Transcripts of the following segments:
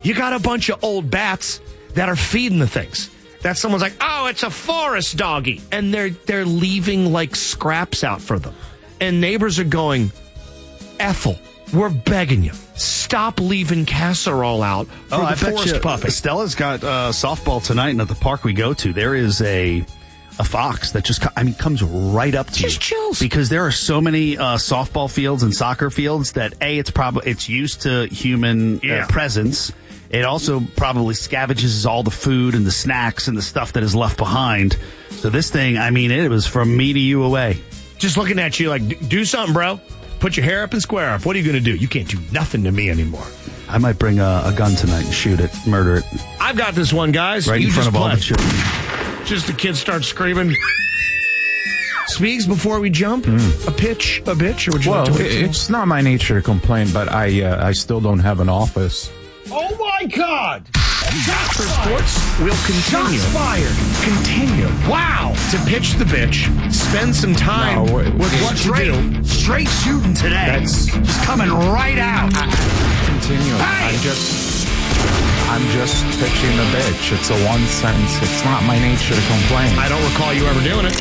You got a bunch of old bats that are feeding the things. That someone's like, oh, it's a forest doggy. And they're leaving like scraps out for them. And neighbors are going, Ethel, we're begging you. Stop leaving casserole out for the forest puppy. Stella's got softball tonight, and at the park we go to, there is a fox that just comes right up to you. Just chills. Because there are so many softball fields and soccer fields that, it's used to human presence. It also probably scavenges all the food and the snacks and the stuff that is left behind. So this thing, it was from me to you away. Just looking at you like, do something, bro. Put your hair up and square up. What are you going to do? You can't do nothing to me anymore. I might bring a gun tonight and shoot it, murder it. I've got this one, guys. Right in front of all the children. Just the kids start screaming. Speaks before we jump? A pitch, a bitch? Or would you like to wait? It's not my nature to complain, but I still don't have an office. Oh, my God! After sports will continue. Shots fired. Continue. Wow. To pitch the bitch, spend some time with what to do. Straight shooting today. That's just coming right out. Continue. Hey! I'm just pitching the bitch. It's a one sentence. It's not my nature to complain. I don't recall you ever doing it.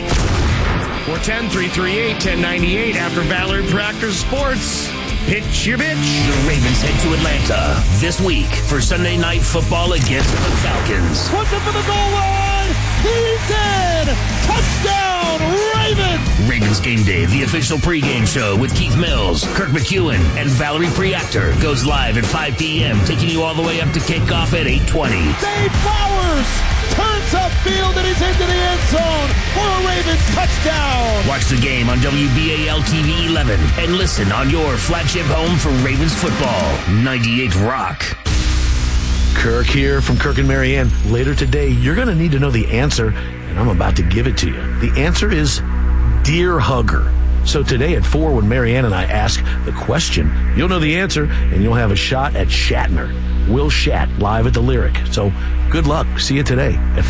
410-338-1098 after Valerie Proctor Sports. Pitch your bitch. The Ravens head to Atlanta this week for Sunday Night Football against the Falcons. Puts it for the goal line. He's in. Touchdown, Ravens. Ravens Game Day, the official pregame show with Keith Mills, Kirk McEwen, and Valerie Priactor goes live at 5 p.m., taking you all the way up to kickoff at 8:20. Dave Flowers turns upfield and he's into the end zone for a Ravens touchdown. Watch the game on WBAL TV 11 and listen on your flagship home for Ravens football. 98 Rock. Kirk here from Kirk and Marianne. Later today, you're going to need to know the answer, and I'm about to give it to you. The answer is Deer Hugger. So today at 4, when Marianne and I ask the question, you'll know the answer, and you'll have a shot at Shatner. Will Shat live at the Lyric. So good luck. See you today at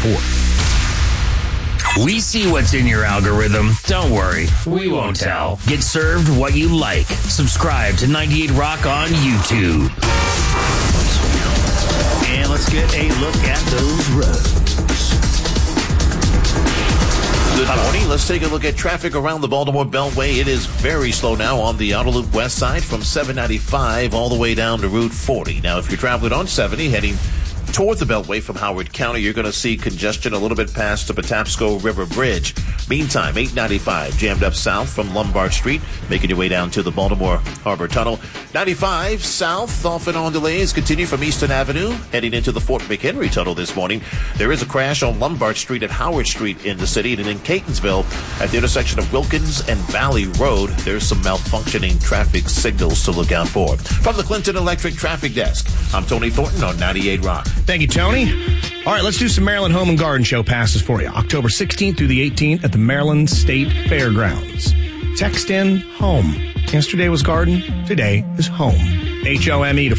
4. We see what's in your algorithm. Don't worry, we won't tell. Get served what you like. Subscribe to 98 Rock on YouTube. And let's get a look at those roads. Good morning. Let's take a look at traffic around the Baltimore Beltway. It is very slow now on the Outer Loop West Side from 795 all the way down to Route 40. Now, if you're traveling on 70 heading toward the Beltway from Howard County, you're going to see congestion a little bit past the Patapsco River Bridge. Meantime, 895 jammed up south from Lombard Street, making your way down to the Baltimore Harbor Tunnel. 95 south, off and on delays continue from Eastern Avenue, heading into the Fort McHenry Tunnel this morning. There is a crash on Lombard Street at Howard Street in the city, and in Catonsville at the intersection of Wilkins and Valley Road, there's some malfunctioning traffic signals to look out for. From the Clinton Electric Traffic Desk, I'm Tony Thornton on 98 Rock. Thank you, Tony. All right, let's do some Maryland Home and Garden Show passes for you. October 16th through the 18th at the Maryland State Fairgrounds. Text in HOME. Yesterday was garden. Today is home. HOME to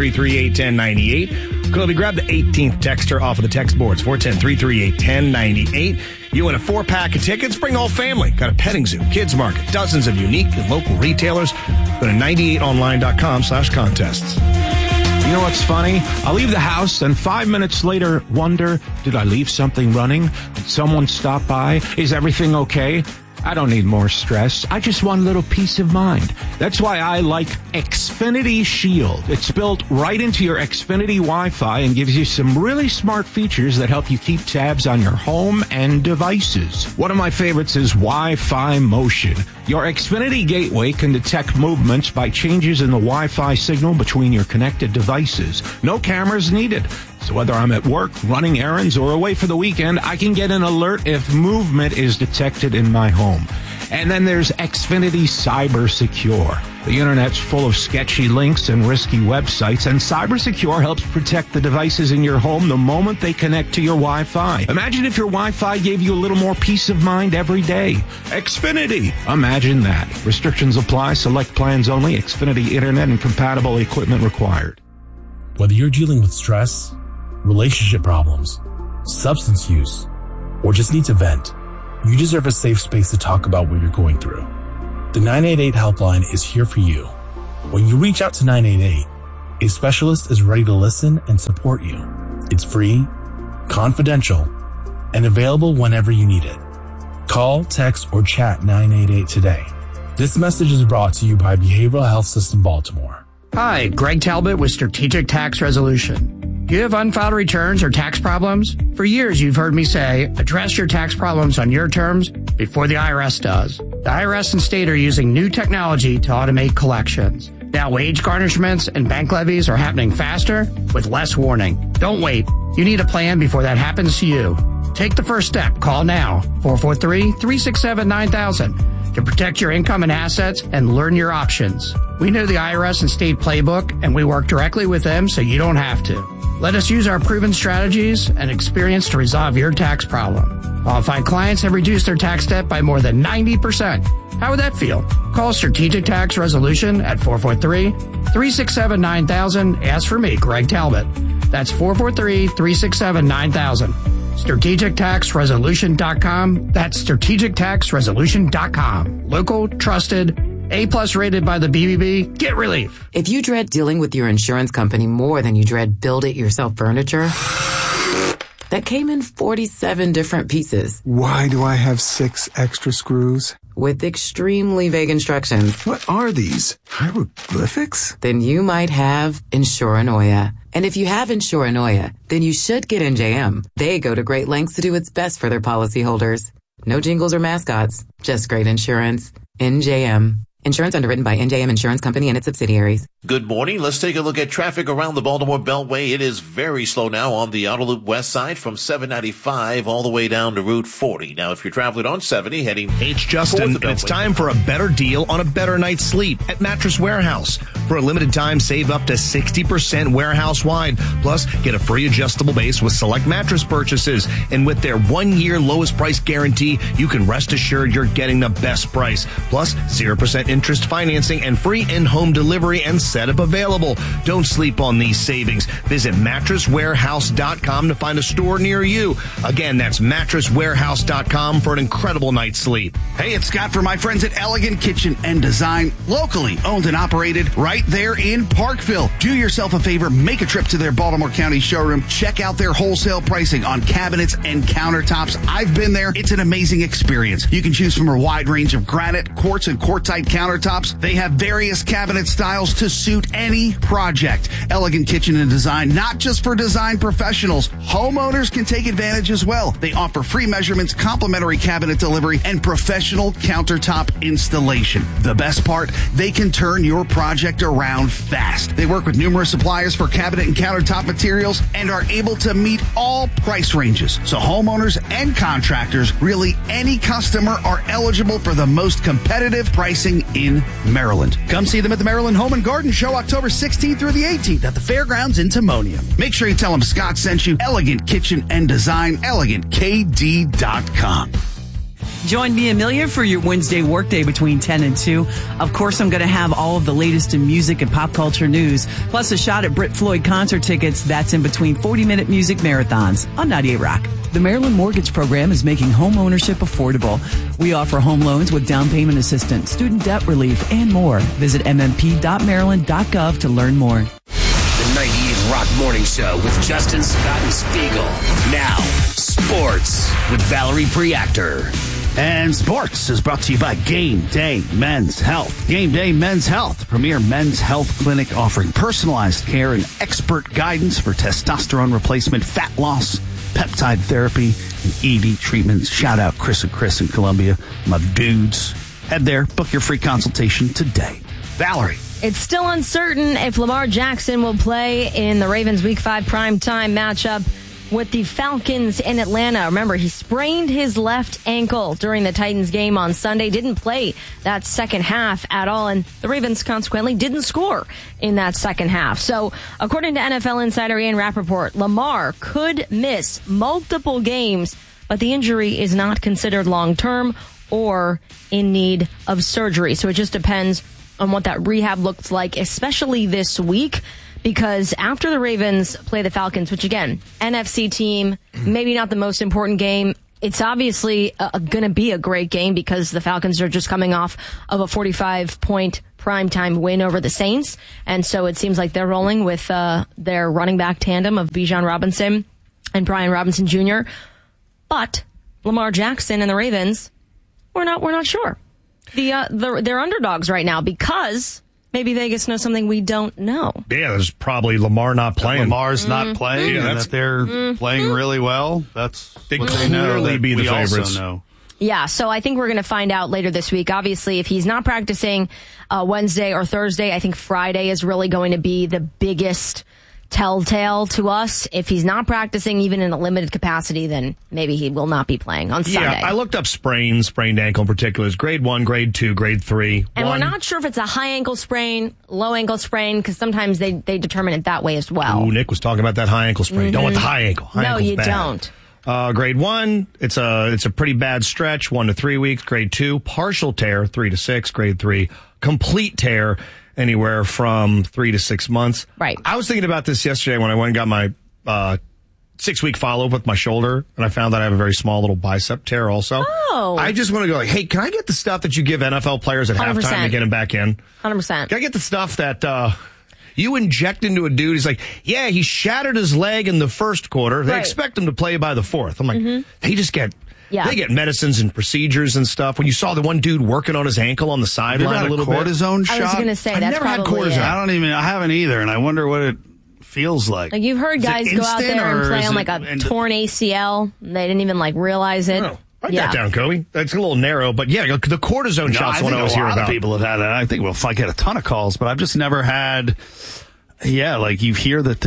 410-338-1098. Kobe, grab the 18th texter off of the text boards. 410-338-1098. You win a 4-pack of tickets. Bring the whole family. Got a petting zoo, kids market, dozens of unique and local retailers. Go to 98online.com/contests. You know what's funny? I'll leave the house and 5 minutes later wonder, did I leave something running? Did someone stop by? Is everything okay? I don't need more stress. I just want a little peace of mind. That's why I like Xfinity Shield. It's built right into your Xfinity Wi-Fi and gives you some really smart features that help you keep tabs on your home and devices. One of my favorites is Wi-Fi Motion. Your Xfinity gateway can detect movements by changes in the Wi-Fi signal between your connected devices. No cameras needed. So whether I'm at work, running errands, or away for the weekend, I can get an alert if movement is detected in my home. And then there's Xfinity Cyber Secure. The internet's full of sketchy links and risky websites, and Cyber Secure helps protect the devices in your home the moment they connect to your Wi-Fi. Imagine if your Wi-Fi gave you a little more peace of mind every day. Xfinity. Imagine that. Restrictions apply. Select plans only. Xfinity Internet and compatible equipment required. Whether you're dealing with stress, relationship problems, substance use, or just need to vent, you deserve a safe space to talk about what you're going through. The 988 helpline is here for you. When you reach out to 988, A specialist is ready to listen and support you. It's free, confidential, and available whenever you need it. Call, text, or chat 988 today. This message is brought to you by Behavioral Health System Baltimore. Hi, Greg Talbot with Strategic Tax Resolution. Do you have unfiled returns or tax problems? For years, you've heard me say, address your tax problems on your terms before the IRS does. The IRS and state are using new technology to automate collections. Now, wage garnishments and bank levies are happening faster with less warning. Don't wait. You need a plan before that happens to you. Take the first step. Call now, 443-367-9000, to protect your income and assets and learn your options. We know the IRS and state playbook, and we work directly with them so you don't have to. Let us use our proven strategies and experience to resolve your tax problem. Qualified clients have reduced their tax debt by more than 90%. How would that feel? Call Strategic Tax Resolution at 443-367-9000. Ask for me, Greg Talbot. That's 443-367-9000. StrategicTaxResolution.com. That's StrategicTaxResolution.com. Local, trusted, A+ rated by the BBB. Get relief. If you dread dealing with your insurance company more than you dread build-it-yourself furniture that came in 47 different pieces. Why do I have 6 extra screws? With extremely vague instructions. What are these? Hieroglyphics? Then you might have Insuranoia. And if you have Insuranoia, then you should get NJM. They go to great lengths to do what's best for their policyholders. No jingles or mascots, just great insurance. NJM. Insurance underwritten by NJM Insurance Company and its subsidiaries. Good morning. Let's take a look at traffic around the Baltimore Beltway. It is very slow now on the Outer Loop West Side from 795 all the way down to Route 40. Now, if you're traveling on 70 heading... Hey, it's Justin, and it's time for a better deal on a better night's sleep at Mattress Warehouse. For a limited time, save up to 60% warehouse-wide. Plus, get a free adjustable base with select mattress purchases. And with their 1-year lowest price guarantee, you can rest assured you're getting the best price. Plus, 0% interest financing and free in-home delivery and setup available. Don't sleep on these savings. Visit mattresswarehouse.com to find a store near you. Again, that's mattresswarehouse.com for an incredible night's sleep. Hey, it's Scott for my friends at Elegant Kitchen and Design, locally owned and operated right there in Parkville. Do yourself a favor, make a trip to their Baltimore County showroom. Check out their wholesale pricing on cabinets and countertops. I've been there. It's an amazing experience. You can choose from a wide range of granite, quartz, and quartzite countertops. They have various cabinet styles to suit any project. Elegant Kitchen and Design, not just for design professionals. Homeowners can take advantage as well. They offer free measurements, complimentary cabinet delivery, and professional countertop installation. The best part, they can turn your project around fast. They work with numerous suppliers for cabinet and countertop materials and are able to meet all price ranges. So homeowners and contractors, really any customer, are eligible for the most competitive pricing in Maryland. Come see them at the Maryland Home and Garden Show October 16th through the 18th at the Fairgrounds in Timonium. Make sure you tell them Scott sent you. Elegant Kitchen and Design, ElegantKD.com. Join me, Amelia, for your Wednesday workday between 10 and 2. Of course, I'm going to have all of the latest in music and pop culture news, plus a shot at Brit Floyd concert tickets. That's in between 40-minute music marathons on 98 Rock. The Maryland Mortgage Program is making home ownership affordable. We offer home loans with down payment assistance, student debt relief, and more. Visit mmp.maryland.gov to learn more. The 98 Rock Morning Show with Justin, Scott, and Spiegel. Now, sports with Valerie Preactor. And sports is brought to you by Game Day Men's Health. Game Day Men's Health, premier men's health clinic offering personalized care and expert guidance for testosterone replacement, fat loss, peptide therapy, and ED treatments. Shout out Chris and Chris in Columbia, my dudes. Head there, book your free consultation today. Valerie. It's still uncertain if Lamar Jackson will play in the Ravens Week 5 primetime matchup with the Falcons in Atlanta. Remember, he sprained his left ankle during the Titans game on Sunday, didn't play that second half at all, and the Ravens consequently didn't score in that second half. So, according to NFL insider Ian Rappaport, Lamar could miss multiple games, but the injury is not considered long-term or in need of surgery. So it just depends on what that rehab looks like, especially this week. Because after the Ravens play the Falcons, which again, NFC team, maybe not the most important game it's obviously going to be a great game because the Falcons are just coming off of a 45-point primetime win over the Saints. And so it seems like they're rolling with their running back tandem of Bijan Robinson and Brian Robinson Jr. But Lamar Jackson and the Ravens, we're not sure. They're underdogs right now because maybe Vegas knows something we don't know. Yeah, there's probably Lamar not playing. Lamar's not playing, and that they're playing really well. That's what they know. Clearly be the favorites. Also know. Yeah, so I think we're going to find out later this week. Obviously, if he's not practicing Wednesday or Thursday, I think Friday is really going to be the biggest telltale to us. If he's not practicing even in a limited capacity, then maybe he will not be playing on Sunday. Yeah, I looked up sprained ankle in particular. It's grade 1, grade 2, grade 3. And we're not sure if it's a high ankle sprain, low ankle sprain, because sometimes they determine it that way as well. Ooh, Nick was talking about that high ankle sprain. You don't want the high ankle. No, you bad. don't. Grade 1, it's a pretty bad stretch, 1 to 3 weeks. Grade 2, partial tear, 3 to 6. Grade 3, complete tear, anywhere from 3 to 6 months. Right. I was thinking about this yesterday when I went and got my 6-week follow-up with my shoulder, and I found that I have a very small little bicep tear also. Oh. I just want to go like, hey, can I get the stuff that you give NFL players at 100%. halftime to get them back in? 100%. Can I get the stuff that you inject into a dude? He's like, yeah, he shattered his leg in the first quarter. They expect him to play by the fourth. I'm like, they just get... Yeah. They get medicines and procedures and stuff. When you saw the one dude working on his ankle on the sideline a little cortisone bit. shot? I was going to say, I've that's never had probably cortisone. I haven't either, and I wonder what it feels like. Like you've heard guys go out there and play on like a torn ACL. They didn't even like realize it. Oh, write that down, Kobe. That's a little narrow, but yeah, the cortisone shots one I was hearing about. A lot of people have had that. I think I get a ton of calls, but I've just never had, like you hear that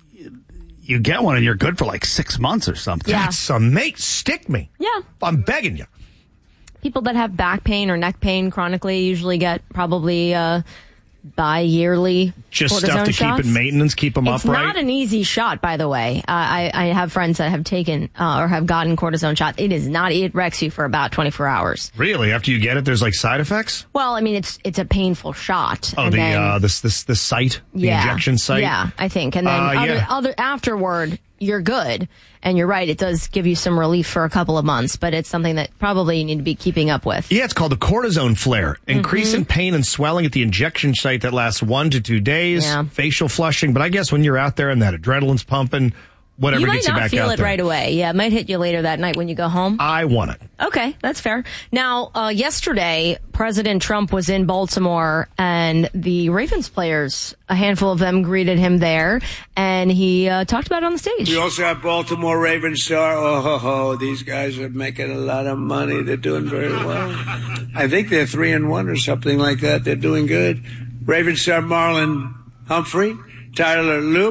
you get one and you're good for like 6 months or something. Yeah. That's mate, stick me. Yeah. I'm begging you. People that have back pain or neck pain chronically usually get probably bi-yearly just cortisone stuff to shots. keep in maintenance, keep them it's upright. It's not an easy shot, by the way. I have friends that have taken or have gotten cortisone shots. It is not. It wrecks you for about 24 hours. Really? After you get it, there's like side effects? Well, I mean, it's a painful shot. Oh, the site, the injection site. Yeah, I think, and then other afterward, you're good. And you're right, it does give you some relief for a couple of months, but it's something that probably you need to be keeping up with. Yeah, it's called the cortisone flare. Increase in pain and swelling at the injection site that lasts 1 to 2 days. Yeah. Facial flushing. But I guess when you're out there and that adrenaline's pumping, whatever gets you back out there. You might not feel it right away. Yeah, it might hit you later that night when you go home. I want it. Okay, that's fair. Now, yesterday, President Trump was in Baltimore, and the Ravens players, a handful of them, greeted him there, and he talked about it on the stage. We also have Baltimore Ravens star. These guys are making a lot of money. They're doing very well. I think they're 3-1 or something like that. They're doing good. Ravens star Marlon Humphrey, Tyler Loop,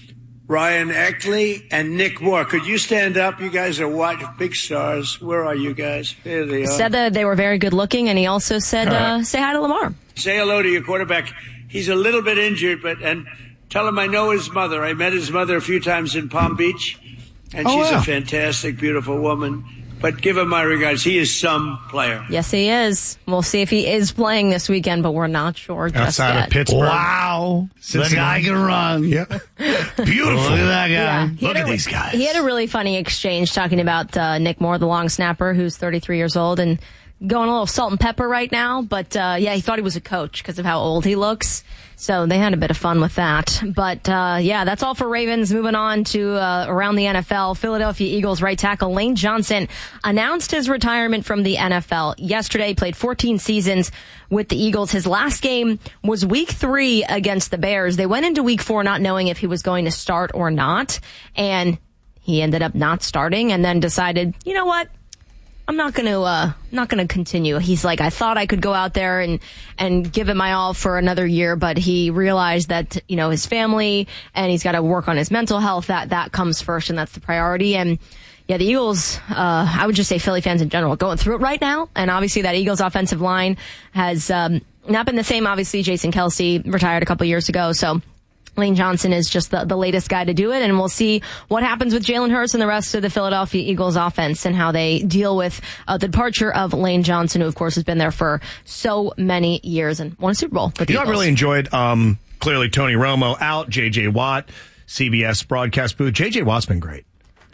Ryan Eckley, and Nick Moore. Could you stand up? You guys are what? Big stars. Where are you guys? Here they are. Said that they were very good looking, and he also said, say hi to Lamar. Say hello to your quarterback. He's a little bit injured, and tell him I know his mother. I met his mother a few times in Palm Beach, and she's a fantastic, beautiful woman. But give him my regards. He is some player. Yes, he is. We'll see if he is playing this weekend, but we're not sure just outside yet. of Pittsburgh. Wow. The guy can run. Yeah. Beautiful. Look at that guy. Yeah. Look at these guys. He had a really funny exchange talking about Nick Moore, the long snapper, who's 33 years old, and going a little salt and pepper right now. But, he thought he was a coach because of how old he looks. So they had a bit of fun with that. But, that's all for Ravens. Moving on to around the NFL. Philadelphia Eagles right tackle Lane Johnson announced his retirement from the NFL yesterday. Played 14 seasons with the Eagles. His last game was week 3 against the Bears. They went into week 4 not knowing if he was going to start or not. And he ended up not starting and then decided, you know what? I'm not going to continue. He's like, I thought I could go out there and give it my all for another year, but he realized that, his family and he's got to work on his mental health. That comes first, and that's the priority. And yeah, the Eagles, I would just say Philly fans in general, going through it right now. And obviously that Eagles offensive line has, not been the same. Obviously Jason Kelce retired a couple years ago. So Lane Johnson is just the latest guy to do it, and we'll see what happens with Jalen Hurts and the rest of the Philadelphia Eagles offense and how they deal with the departure of Lane Johnson, who, of course, has been there for so many years and won a Super Bowl with the Eagles. I really enjoyed, clearly, Tony Romo out, J.J. Watt, CBS broadcast booth. J.J. Watt's been great.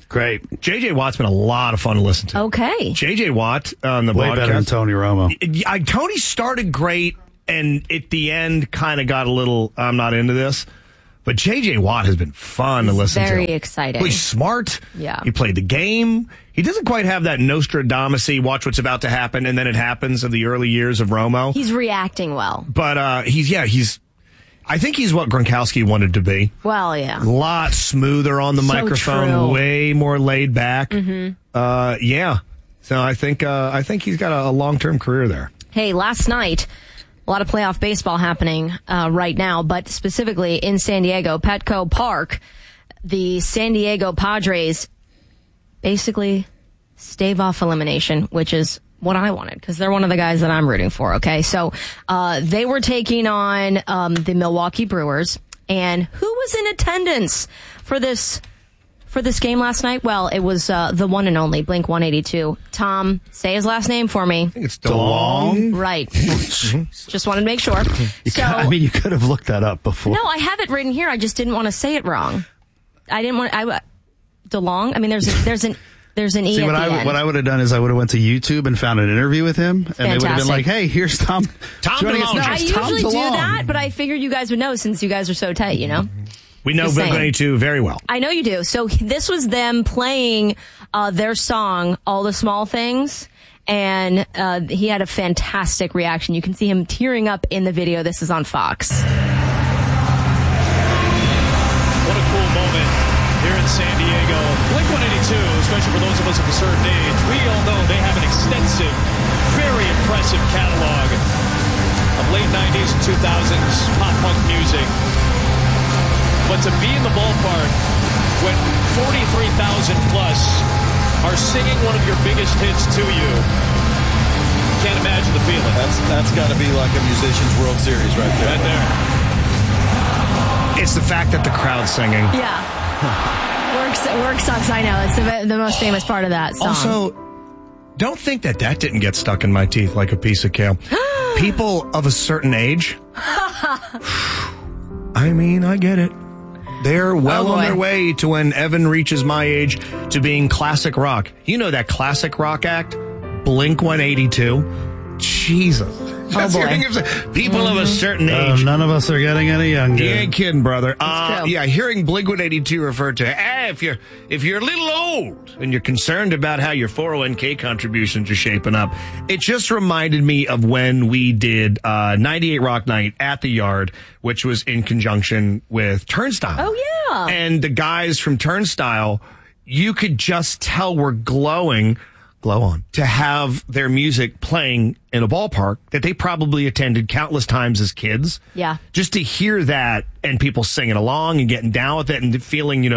Great. J.J. Watt's been a lot of fun to listen to. Okay. J.J. Watt on the Way broadcast. better than Tony Romo. Tony started great, and at the end kind of got a little, I'm not into this. But J.J. Watt has been fun to listen to. Very exciting. Well, he's smart. Yeah. He played the game. He doesn't quite have that Nostradamus-y, watch what's about to happen, and then it happens in the early years of Romo. He's reacting well. But I think he's what Gronkowski wanted to be. Well, yeah. A lot smoother on the So microphone, true. way more laid back. Mm-hmm. Yeah. So I think he's got a long-term career there. Hey, last night, a lot of playoff baseball happening right now, but specifically in San Diego, Petco Park, the San Diego Padres basically stave off elimination, which is what I wanted, because they're one of the guys that I'm rooting for, okay? So they were taking on the Milwaukee Brewers, and who was in attendance for this game last night? Well, it was the one and only Blink-182. Tom, say his last name for me. I think it's DeLong. Right. Just wanted to make sure. You could have looked that up before. No, I have it written here. I just didn't want to say it wrong. I didn't want DeLong. I mean, there's an E See, at what the end. what I would have done is I would have went to YouTube and found an interview with him, and they would have been like, "Hey, here's Tom. joining us DeLonge. now. I It's Tom usually do DeLonge." that, but I figured you guys would know since you guys are so tight, you know? We know Just saying. Blink-182 very well. I know you do. So this was them playing their song, All the Small Things, and he had a fantastic reaction. You can see him tearing up in the video. This is on Fox. What a cool moment here in San Diego. Blink-182, especially for those of us of a certain age, we all know they have an extensive, very impressive catalog of late 90s and 2000s pop-punk music. But to be in the ballpark when 43,000 plus are singing one of your biggest hits to you, can't imagine the feeling. That's got to be like a musician's World Series right there. Right there. It's the fact that the crowd's singing. Yeah. Work sucks, I know. It's the most famous part of that song. Also, don't think that didn't get stuck in my teeth like a piece of kale. People of a certain age, I mean, I get it. They're well on their way to when Evan reaches my age to being classic rock. You know that classic rock act? Blink-182. Jesus. Oh, boy. People of a certain age. None of us are getting any younger. You ain't kidding, brother. true. Yeah, hearing Blink-182 referred to, if you're a little old and you're concerned about how your 401k contributions are shaping up, it just reminded me of when we did 98 Rock Night at the Yard, which was in conjunction with Turnstile. Oh, yeah. And the guys from Turnstile, you could just tell were glow on to have their music playing in a ballpark that they probably attended countless times as kids. Yeah. Just to hear that and people singing along and getting down with it and feeling,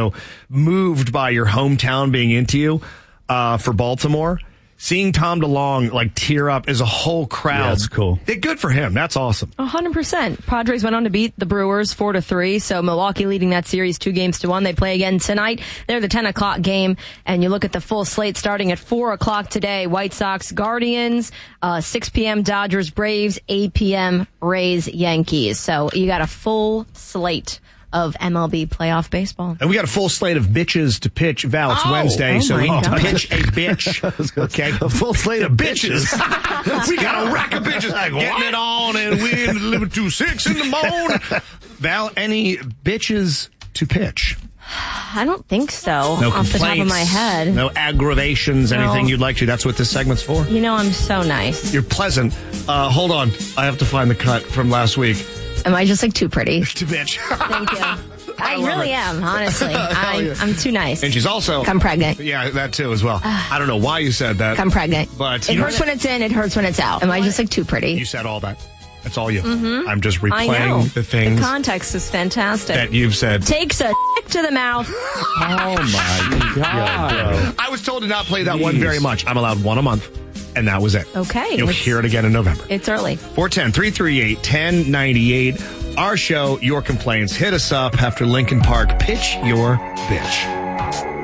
moved by your hometown being into you for Baltimore. Seeing Tom DeLonge tear up as a whole crowd. Yeah, that's cool. Good for him. That's awesome. 100%. Padres went on to beat the Brewers 4-3. So Milwaukee leading that series 2-1. They play again tonight. They're the 10 o'clock game. And you look at the full slate starting at 4 o'clock today. White Sox, Guardians, 6 p.m. Dodgers, Braves, 8 p.m. Rays, Yankees. So you got a full slate of MLB playoff baseball. And we got a full slate of bitches to pitch. Val, it's Wednesday, so we need to pitch a bitch. Okay? A full slate of bitches. We got a rack of bitches getting it on and we living to 6 in the morning. Val, any bitches to pitch? I don't think so. No off the top of my head. No aggravations, anything you'd like to. That's what this segment's for. I'm so nice. You're pleasant. Hold on. I have to find the cut from last week. Am I just too pretty? To bitch. Thank you. I really am, honestly. I'm too nice. And she's also... I'm pregnant. Yeah, that too as well. I don't know why you said that. I'm pregnant. But it hurts when it's in, it hurts when it's out. Am I just too pretty? You said all that. That's all you. Mm-hmm. I'm just I know. replaying the things The context is fantastic. that you've said. Takes a to the mouth. Oh, my God. I was told to not play that one very much. I'm allowed one a month. And that was it. Okay. You'll hear it again in November. It's early. 410-338-1098. Our show, your complaints. Hit us up after Lincoln Park. Pitch your bitch.